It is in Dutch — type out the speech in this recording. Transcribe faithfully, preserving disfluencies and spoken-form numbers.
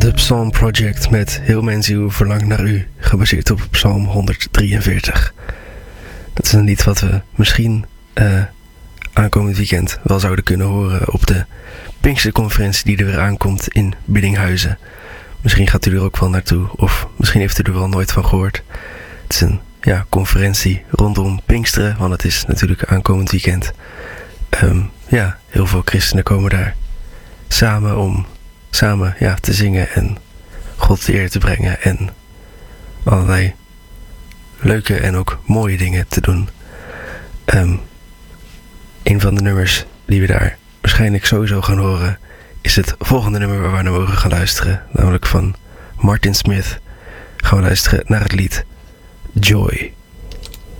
De Psalm Project met Heel mijn ziel verlangt naar u, gebaseerd op Psalm honderddrieënveertig. Dat is een lied wat we misschien uh, aankomend weekend wel zouden kunnen horen op de Pinksterconferentie die er weer aankomt in Biddinghuizen. Misschien gaat u er ook wel naartoe, of misschien heeft u er wel nooit van gehoord. Het is een ja, conferentie rondom Pinksteren, want het is natuurlijk aankomend weekend. Um, ja, heel veel christenen komen daar samen om samen ja, te zingen en God de eer te brengen en allerlei leuke en ook mooie dingen te doen. Um, een van de nummers die we daar waarschijnlijk sowieso gaan horen is het volgende nummer waar we naar mogen gaan luisteren, namelijk van Martin Smith. Gaan we luisteren naar het lied Joy.